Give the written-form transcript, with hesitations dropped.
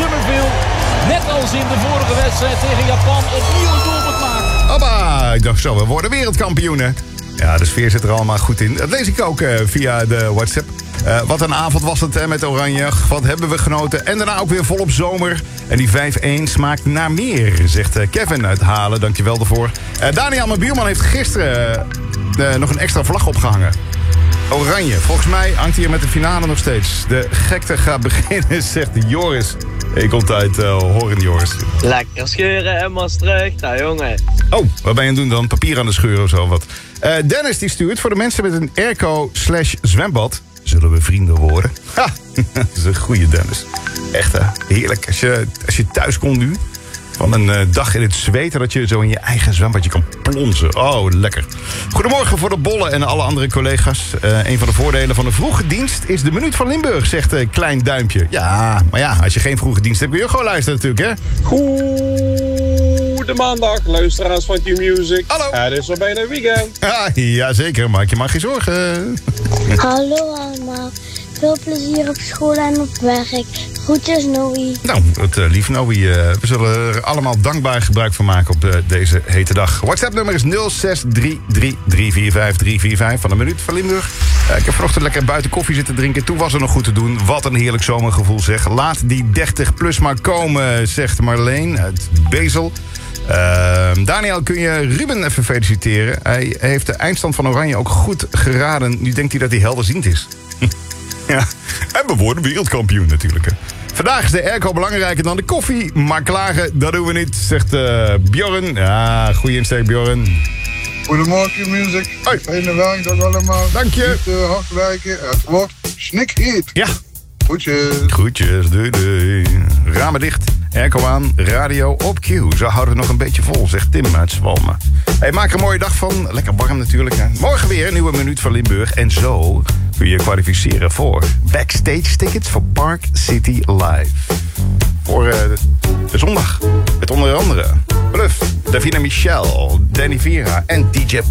Summerville, net als in de vorige wedstrijd tegen Japan, opnieuw een doelpunt maakt. Hoppa, ik dacht zo, we worden wereldkampioenen. Ja, de sfeer zit er allemaal goed in. Dat lees ik ook via de WhatsApp. Wat een avond was het met Oranje. Wat hebben we genoten. En daarna ook weer volop zomer. En die 5-1 smaakt naar meer, zegt Kevin uit Halen. Dankjewel daarvoor. Daniel, mijn buurman, heeft gisteren nog een extra vlag opgehangen. Oranje. Volgens mij hangt hier met de finale nog steeds. De gekte gaat beginnen, zegt Joris. Ik komt uit Horen, Joris. Lekker scheuren en Maastricht, nou jongen. Oh, wat ben je aan het doen dan? Papier aan de scheuren of zo, wat? Dennis die stuurt voor de mensen met een airco/zwembad. Zullen we vrienden worden? Ha, dat is een goeie Dennis. Echt hè, heerlijk. Als je thuis komt nu, van een dag in het zweten, dat je zo in je eigen zwembadje kan plonzen. Oh, lekker. Goedemorgen voor de bollen en alle andere collega's. Een van de voordelen van een vroege dienst is de Minuut van Limburg, zegt Klein Duimpje. Ja, maar ja, als je geen vroege dienst hebt, kun je gewoon luisteren natuurlijk, hè? Goede maandag, luisteraars van Q-Music. Hallo. Het is al bijna weekend. Ja, zeker. Maak je maar geen zorgen. Hallo allemaal. Veel plezier op school en op werk. Groetjes, Noe. Nou, lief Noe. We zullen er allemaal dankbaar gebruik van maken op deze hete dag. WhatsApp-nummer is 0633345345 van de Minuut van Limburg. Ik heb vanochtend lekker buiten koffie zitten drinken. Toen was er nog goed te doen. Wat een heerlijk zomergevoel zeg. Laat die 30 plus maar komen, zegt Marleen uit Bezel. Daniel, kun je Ruben even feliciteren? Hij heeft de eindstand van Oranje ook goed geraden. Nu denkt hij dat hij helderziend is. Ja, en we worden wereldkampioen natuurlijk. Hè. Vandaag is de airco belangrijker dan de koffie. Maar klagen, dat doen we niet, zegt Bjorn. Ja, goeie insteek, Bjorn. Goedemorgen, Music. Hoi. Fijne werkdag allemaal. Dank je. Niet hard werken. Het wordt snikheet. Ja. Groetjes. Groetjes, doei doei. Ramen dicht, airco aan, radio op Q. Zo houden we nog een beetje vol, zegt Tim uit Zwalmen. Hey, maak er een mooie dag van. Lekker warm natuurlijk. Hè. Morgen weer een nieuwe Minuut van Limburg. En zo kun je kwalificeren voor backstage tickets voor Park City Live. Voor de zondag. Met onder andere Bluff, Davina Michel, Danny Vera en DJ